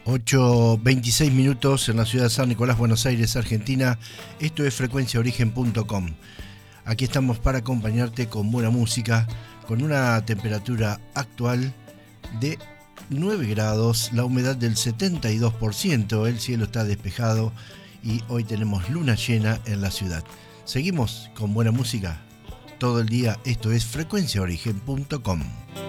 8:26 en la ciudad de San Nicolás, Buenos Aires, Argentina. Esto es frecuenciaorigen.com. Aquí estamos para acompañarte con buena música, con una temperatura actual de 9 grados, la humedad del 72%, el cielo está despejado y hoy tenemos luna llena en la ciudad. Seguimos con buena música todo el día. Esto es frecuenciaorigen.com.